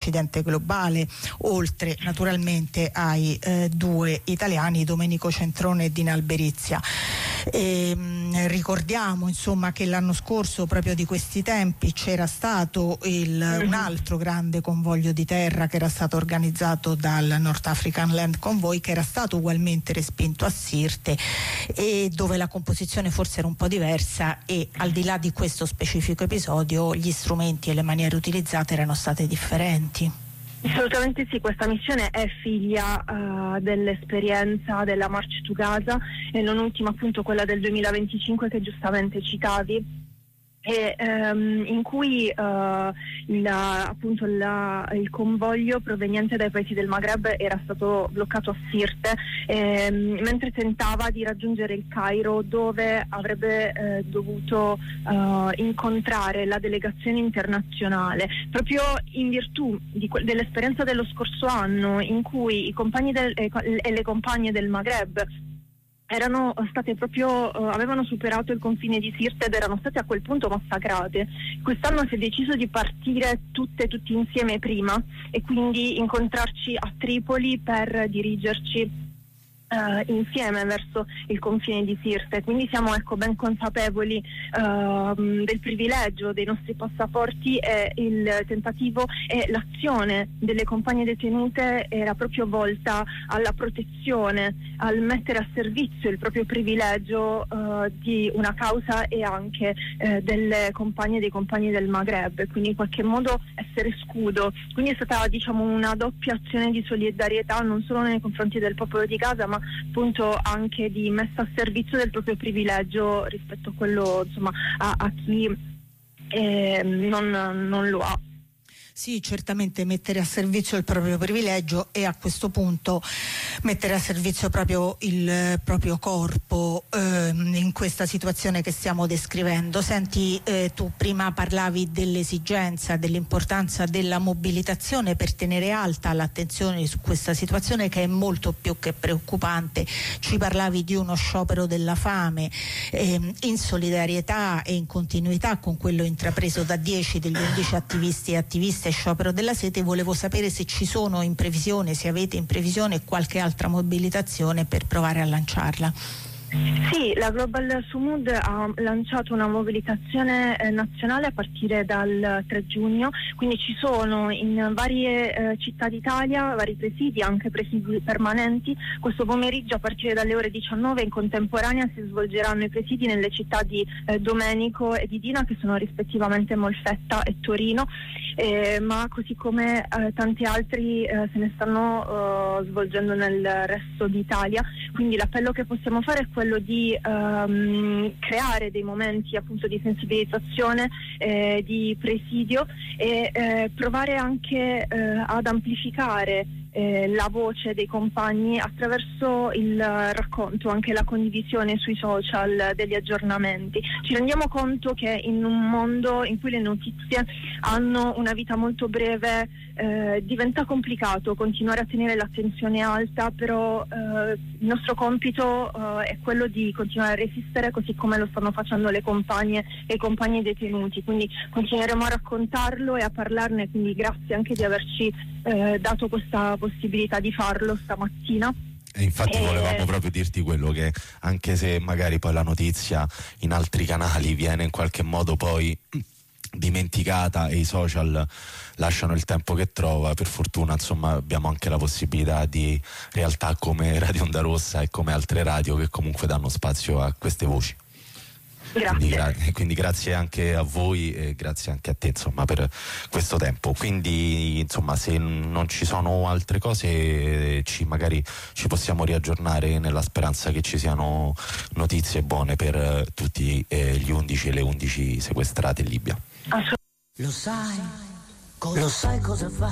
incidente globale, oltre naturalmente ai 2 italiani, Domenico Centrone e Dina Alberizia. Ricordiamo insomma che l'anno scorso proprio di questi tempi c'era stato un altro grande convoglio di terra che era stato organizzato dal North African Land Convoy, che era stato ugualmente respinto a Sirte, e dove la composizione forse era un po' diversa, e al di là di questo specifico episodio gli strumenti e le maniere utilizzate erano state differenti. Assolutamente sì, questa missione è figlia dell'esperienza della March to Gaza, e non ultima appunto quella del 2025 che giustamente citavi, e in cui il convoglio proveniente dai paesi del Maghreb era stato bloccato a Sirte mentre tentava di raggiungere il Cairo, dove avrebbe dovuto incontrare la delegazione internazionale, proprio in virtù dell'esperienza dello scorso anno, in cui i compagni e le compagne del Maghreb erano state avevano superato il confine di Sirte ed erano state a quel punto massacrate. Quest'anno si è deciso di partire tutti insieme prima, e quindi incontrarci a Tripoli per dirigerci insieme verso il confine di Sirte. Quindi siamo ben consapevoli del privilegio dei nostri passaporti, e il tentativo e l'azione delle compagne detenute era proprio volta alla protezione, al mettere a servizio il proprio privilegio di una causa, e anche delle compagne e dei compagni del Maghreb, quindi in qualche modo essere scudo. Quindi è stata una doppia azione di solidarietà, non solo nei confronti del popolo di Gaza, ma appunto anche di messa a servizio del proprio privilegio rispetto a quello a chi non lo ha. Sì, certamente mettere a servizio il proprio privilegio, e a questo punto mettere a servizio proprio il proprio corpo in questa situazione che stiamo descrivendo. Senti, tu prima parlavi dell'esigenza, dell'importanza della mobilitazione per tenere alta l'attenzione su questa situazione, che è molto più che preoccupante. Ci parlavi di uno sciopero della fame in solidarietà e in continuità con quello intrapreso da 10 degli 11 attivisti e attiviste sciopero della sete. Volevo sapere se ci sono in previsione, se avete in previsione qualche altra mobilitazione per provare a lanciarla. Sì, la Global Sumud ha lanciato una mobilitazione nazionale a partire dal 3 giugno, quindi ci sono in varie città d'Italia, vari presidi, anche presidi permanenti. Questo pomeriggio a partire dalle ore 19 in contemporanea si svolgeranno i presidi nelle città di Domenico e di Dina, che sono rispettivamente Molfetta e Torino, ma così come tanti altri se ne stanno svolgendo nel resto d'Italia. Quindi l'appello che possiamo fare è quello di creare dei momenti appunto di sensibilizzazione, di presidio, e provare anche ad amplificare la voce dei compagni attraverso il racconto, anche la condivisione sui social degli aggiornamenti. Ci rendiamo conto che in un mondo in cui le notizie hanno una vita molto breve diventa complicato continuare a tenere l'attenzione alta, però il nostro compito è quello di continuare a resistere, così come lo stanno facendo le compagne e i compagni detenuti. Quindi continueremo a raccontarlo e a parlarne, quindi grazie anche di averci dato questa possibilità di farlo stamattina. E infatti volevamo proprio dirti quello, che anche se magari poi la notizia in altri canali viene in qualche modo poi dimenticata e i social lasciano il tempo che trova, per fortuna insomma abbiamo anche la possibilità di realtà come Radio Onda Rossa e come altre radio che comunque danno spazio a queste voci. Quindi grazie anche a voi e grazie anche a te insomma per questo tempo. Quindi insomma, se non ci sono altre cose magari ci possiamo riaggiornare, nella speranza che ci siano notizie buone per tutti gli 11 e le 11 sequestrate in Libia. Lo sai cosa fa?